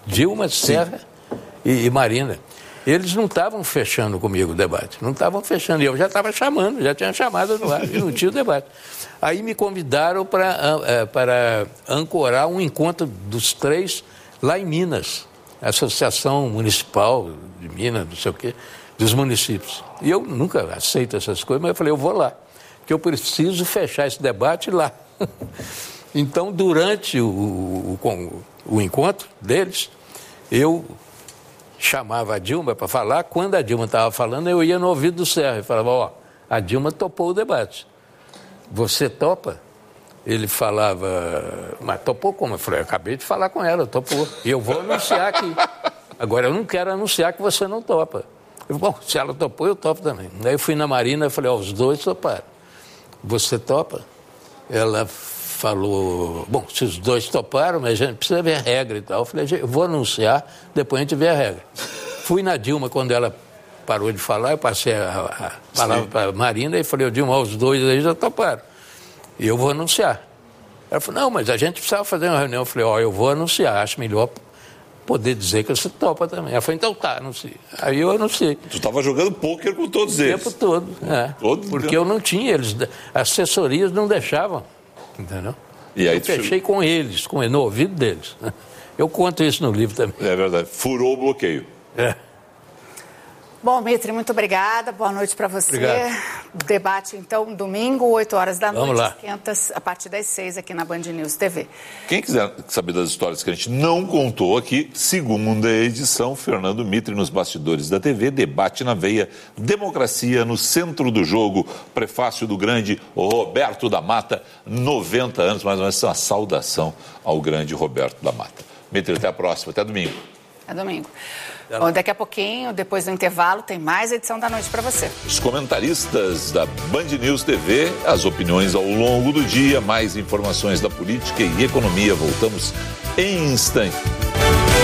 Dilma, Serra e Marina. Eles não estavam fechando comigo o debate, não estavam fechando. E eu já estava chamando, já tinha chamado no ar, e não tinha o debate. Aí me convidaram para ancorar um encontro dos 3 lá em Minas, Associação Municipal de Minas, não sei o quê, dos municípios. E eu nunca aceito essas coisas, mas eu falei, eu vou lá, que eu preciso fechar esse debate lá. Então, durante o encontro deles, eu chamava a Dilma para falar. Quando a Dilma estava falando, eu ia no ouvido do Serra e falava, a Dilma topou o debate. Você topa? Ele falava, mas topou como? Eu falei, eu acabei de falar com ela, topou. E eu vou anunciar aqui. Agora, eu não quero anunciar que você não topa. Eu, bom, se ela topou, eu topo também. Daí eu fui na Marina e falei, os 2 toparam. Você topa? Ela falou, bom, se os 2 toparam, mas a gente precisa ver a regra e tal. Eu falei, eu vou anunciar, depois a gente vê a regra. Fui na Dilma, quando ela parou de falar, eu passei a palavra para a Marina e falei, Dilma, os 2 aí já toparam. E eu vou anunciar. Ela falou, não, mas a gente precisava fazer uma reunião. Eu falei, eu vou anunciar, acho melhor poder dizer que você topa também. Ela falou, então tá, anunciei. Aí eu anunciei. Tu estava jogando pôquer com todos eles. O tempo todo, porque eu não tinha, eles, assessorias não deixavam, entendeu? E aí eu fechei com eles, no ouvido deles. Eu conto isso no livro também. É verdade, furou o bloqueio. Bom, Mitre, muito obrigada. Boa noite para você. Obrigado. Debate, então, domingo, 8 horas da noite. Vamos lá. Esquenta a partir das 6 aqui na Band News TV. Quem quiser saber das histórias que a gente não contou aqui, segunda edição, Fernando Mitre nos bastidores da TV, debate na veia, democracia no centro do jogo, prefácio do grande Roberto da Mata, 90 anos, mais ou menos uma saudação ao grande Roberto da Mata. Mitre, até a próxima, até domingo. Até domingo. Bom, daqui a pouquinho, depois do intervalo, tem mais edição da noite para você. Os comentaristas da Band News TV, as opiniões ao longo do dia, mais informações da política e economia. Voltamos em instante.